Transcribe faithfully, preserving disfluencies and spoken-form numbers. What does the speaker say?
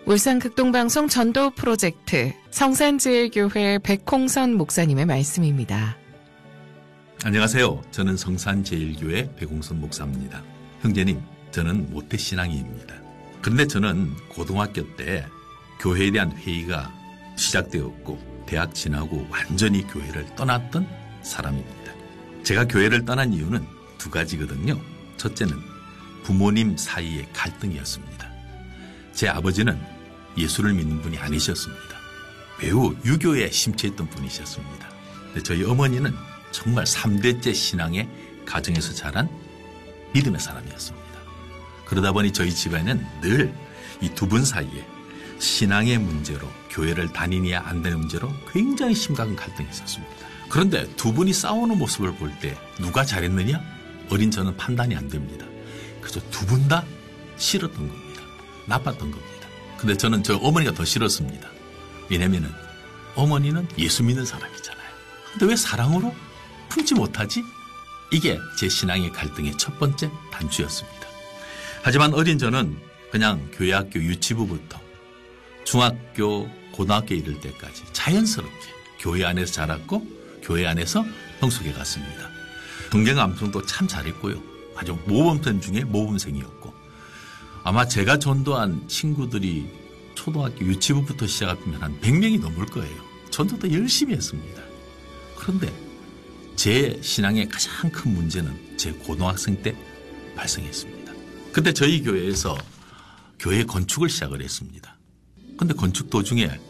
울산 극동방송 전도 프로젝트 성산제일교회 백홍선 목사님의 말씀입니다. 안녕하세요. 저는 성산제일교회 백홍선 목사입니다. 형제님, 저는 모태신앙인입니다. 그런데 저는 고등학교 때 교회에 대한 회의가 시작되었고 대학 지나고 완전히 교회를 떠났던 사람입니다. 제가 교회를 떠난 이유는 두 가지거든요. 첫째는 부모님 사이의 갈등이었습니다. 제 아버지는 예수를 믿는 분이 아니셨습니다. 매우 유교에 심취했던 분이셨습니다. 근데 저희 어머니는 정말 삼 대째 신앙의 가정에서 자란 믿음의 사람이었습니다. 그러다 보니 저희 집안에는 늘 이 두 분 사이에 신앙의 문제로 교회를 다니냐 안 되는 문제로 굉장히 심각한 갈등이 있었습니다. 그런데 두 분이 싸우는 모습을 볼 때 누가 잘했느냐? 어린 저는 판단이 안 됩니다. 그래서 두 분 다 싫었던 겁니다. 나빴던 겁니다. 근데 저는 저 어머니가 더 싫었습니다. 왜냐면은 어머니는 예수 믿는 사람이잖아요. 근데 왜 사랑으로 품지 못하지? 이게 제 신앙의 갈등의 첫 번째 단추였습니다. 하지만 어린 저는 그냥 교회 학교 유치부부터 중학교, 고등학교 이를 때까지 자연스럽게 교회 안에서 자랐고 교회 안에서 성숙해 갔습니다. 동경 암송도 참 잘했고요. 아주 모범생 중에 모범생이었고 아마 제가 전도한 친구들이 초등학교 유치부부터 시작하면 한 백 명이 넘을 거예요. 전도도 열심히 했습니다. 그런데 제 신앙의 가장 큰 문제는 제 고등학생 때 발생했습니다. 그때 저희 교회에서 교회 건축을 시작을 했습니다. 그런데 건축 도중에